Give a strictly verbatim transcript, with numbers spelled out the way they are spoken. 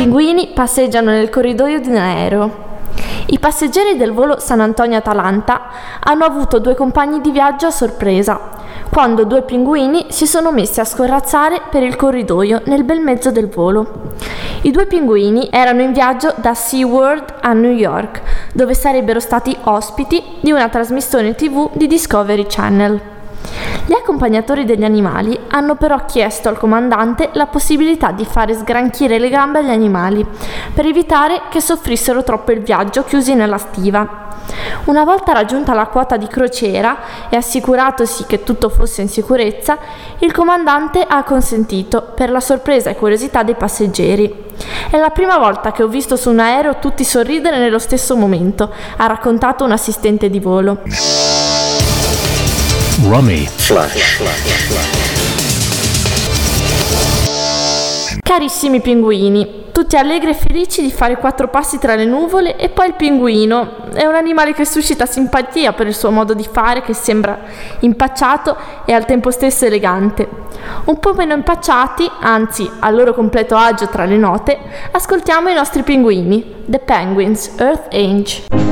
pinguini passeggiano nel corridoio di un aereo. I passeggeri del volo San Antonio-Atalanta hanno avuto due compagni di viaggio a sorpresa, quando due pinguini si sono messi a scorrazzare per il corridoio nel bel mezzo del volo. I due pinguini erano in viaggio da SeaWorld a New York, dove sarebbero stati ospiti di una trasmissione tivù di Discovery Channel. Gli accompagnatori degli animali hanno però chiesto al comandante la possibilità di fare sgranchire le gambe agli animali, per evitare che soffrissero troppo il viaggio chiusi nella stiva. Una volta raggiunta la quota di crociera e assicuratosi che tutto fosse in sicurezza, il comandante ha consentito, per la sorpresa e curiosità dei passeggeri. È la prima volta che ho visto su un aereo tutti sorridere nello stesso momento, ha raccontato un assistente di volo. Rummy Flash. Carissimi pinguini, tutti allegri e felici di fare quattro passi tra le nuvole, e poi il pinguino è un animale che suscita simpatia per il suo modo di fare, che sembra impacciato e al tempo stesso elegante. Un po' meno impacciati, anzi al loro completo agio tra le note, ascoltiamo i nostri pinguini, The Penguins, Earth Ange.